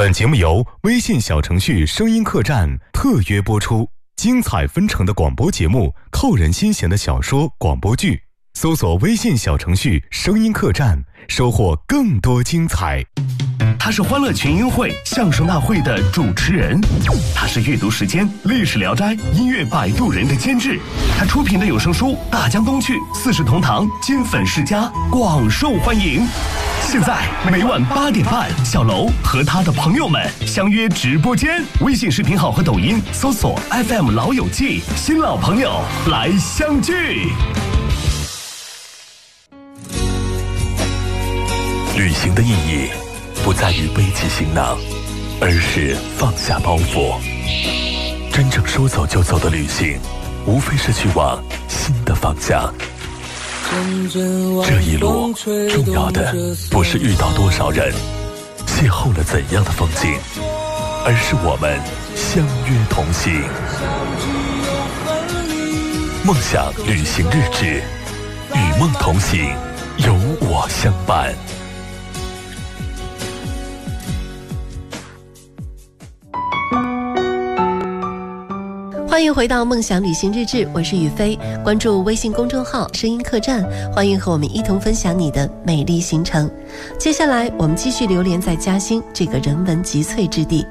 本节目由微信小程序声音客栈特约播出，精彩纷呈的广播节目，扣人心弦的小说广播剧，搜索微信小程序声音客栈，收获更多精彩。 他是欢乐群英会相声大会的主持人，他是阅读时间历史聊斋音乐摆渡人的监制，他出品的有声书《大江东去》四世同堂金粉世家广受欢迎。现在每晚8点半，小楼和他的朋友们相约直播间，微信视频号和抖音搜索 FM 老友记，新老朋友来相聚。旅行的意义不在于背起行囊，而是放下包袱。真正说走就走的旅行，无非是去往新的方向。这一路重要的不是遇到多少人，邂逅了怎样的风景，而是我们相约同行。梦想旅行日志，与梦同行，有我相伴。 欢迎回到梦想旅行日志，我是雨飞，关注微信公众号声音客栈，欢迎和我们一同分享你的美丽行程。接下来我们继续流连在嘉兴这个人文集萃之地。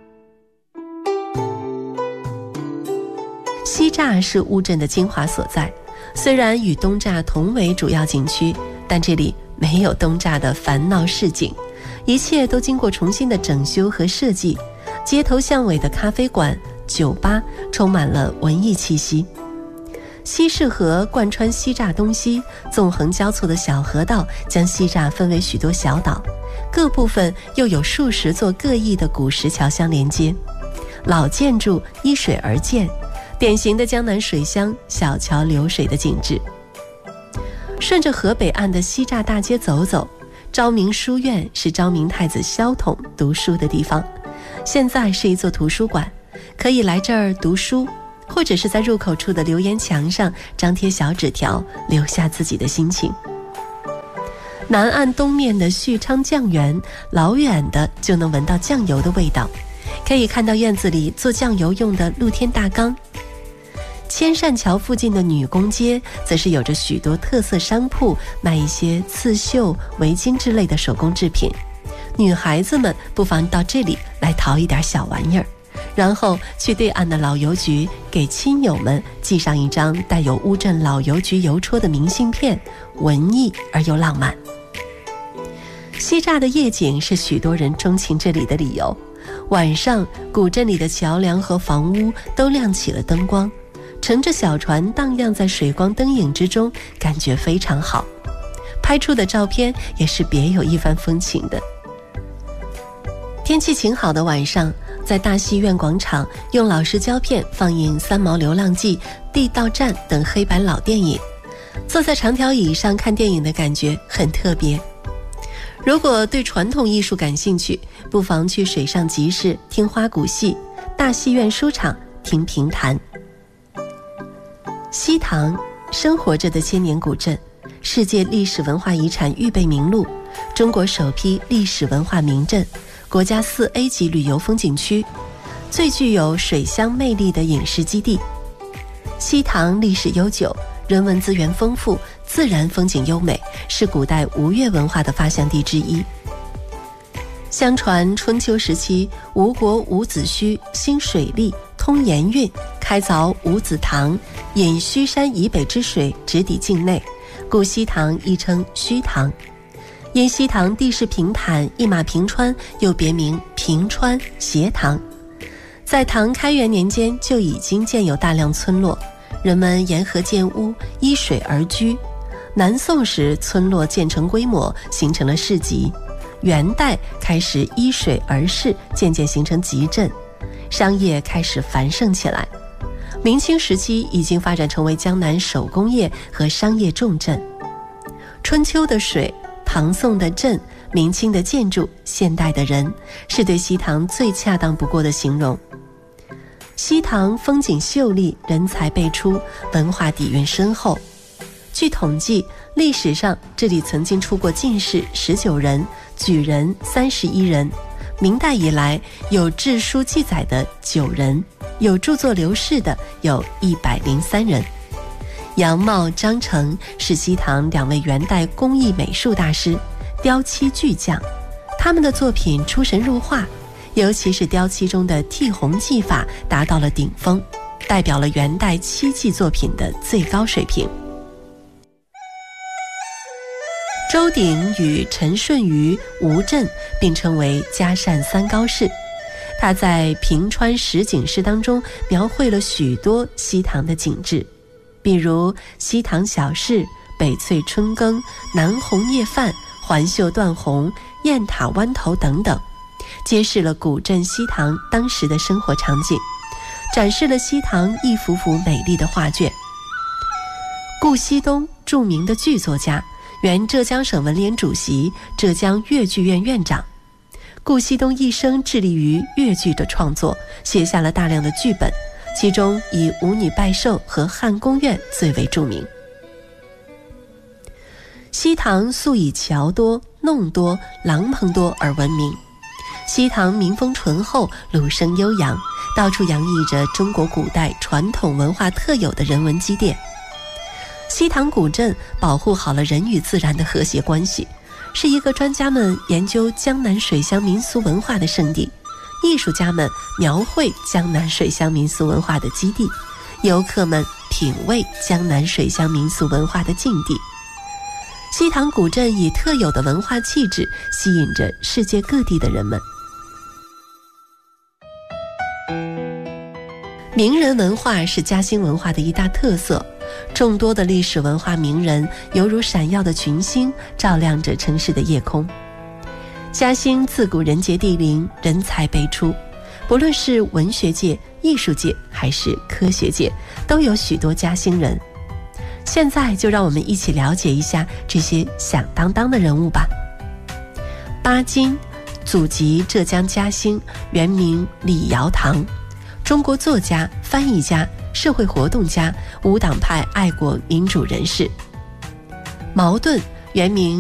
西栅是乌镇的精华所在，虽然与东栅同为主要景区，但这里没有东栅的烦闹市井，一切都经过重新的整修和设计，街头巷尾的咖啡馆酒吧充满了文艺气息。西市河贯穿西栅东西，纵横交错的小河道将西栅分为许多小岛，各部分又有数十座各异的古石桥相连接，老建筑依水而建，典型的江南水乡小桥流水的景致。顺着河北岸的西栅大街走走，昭明书院是昭明太子萧统读书的地方，现在是一座图书馆，可以来这儿读书，或者是在入口处的留言墙上张贴小纸条，留下自己的心情。南岸东面的旭昌酱园，老远的就能闻到酱油的味道，可以看到院子里做酱油用的露天大缸。千善桥附近的女工街则是有着许多特色商铺，卖一些刺绣、围巾之类的手工制品，女孩子们不妨到这里来淘一点小玩意儿，然后去对岸的老邮局给亲友们寄上一张带有乌镇老邮局邮戳的明信片，文艺而又浪漫。西栅的夜景是许多人钟情这里的理由，晚上古镇里的桥梁和房屋都亮起了灯光，乘着小船荡漾在水光灯影之中，感觉非常好，拍出的照片也是别有一番风情的。天气晴好的晚上，在大戏院广场用老式胶片放映《三毛流浪记》、《地道战》等黑白老电影，坐在长条椅上看电影的感觉很特别。如果对传统艺术感兴趣，不妨去水上集市听花鼓戏，大戏院书场听评弹。西塘，生活着的千年古镇，世界历史文化遗产预备名录，中国首批历史文化名镇，国家4A 级旅游风景区，最具有水乡魅力的影视基地。西塘历史悠久，人文资源丰富，自然风景优美，是古代吴越文化的发祥地之一。相传春秋时期，吴国伍子胥兴水利，通盐运，开凿伍子塘，引胥山以北之水直抵境内，故西塘亦称胥塘。因西塘地势平坦，一马平川，又别名平川斜塘。在唐开元年间就已经建有大量村落，人们沿河建屋，依水而居。南宋时村落建成规模，形成了市集。元代开始依水而市，渐渐形成集镇，商业开始繁盛起来。明清时期已经发展成为江南手工业和商业重镇。春秋的水，唐宋的镇，明清的建筑，现代的人，是对西塘最恰当不过的形容。西塘风景秀丽，人才辈出，文化底蕴深厚。据统计，历史上这里曾经出过进士19人，举人31人， 明代以来有志书记载的9人，有著作留世的有103人。杨茂、张成是西唐2位元代工艺美术大师，雕漆巨匠，他们的作品出神入化，尤其是雕漆中的剔红技法达到了顶峰，代表了元代漆器作品的最高水平。周鼎与陈顺瑜、吴镇并称为嘉善3高士。他在《平川实景诗》当中描绘了许多西唐的景致，比如西塘小市、北翠春耕、南红叶泛、环袖断红、雁塔湾头等等，揭示了古镇西塘当时的生活场景，展示了西塘一幅幅美丽的画卷。顾惜东，著名的剧作家，原浙江省文联主席、浙江粤剧院院长。顾惜东一生致力于粤剧的创作，写下了大量的剧本，其中以《舞女拜寿》和《汉宫苑》最为著名。西塘素以桥多、弄多、廊棚多而闻名。西塘民风淳厚，鲁声悠扬，到处洋溢着中国古代传统文化特有的人文积淀。西塘古镇保护好了人与自然的和谐关系，是一个专家们研究江南水乡民俗文化的圣地，艺术家们描绘江南水乡民俗文化的基地，游客们品味江南水乡民俗文化的境地。西塘古镇以特有的文化气质吸引着世界各地的人们。名人文化是嘉兴文化的一大特色，众多的历史文化名人犹如闪耀的群星，照亮着城市的夜空。嘉兴自古人杰地灵，人才辈出，不论是文学界、艺术界还是科学界，都有许多嘉兴人。现在就让我们一起了解一下这些响当当的人物吧。巴金，祖籍浙江嘉兴，原名李尧堂，中国作家、翻译家、社会活动家，无党派爱国民主人士。茅盾，原名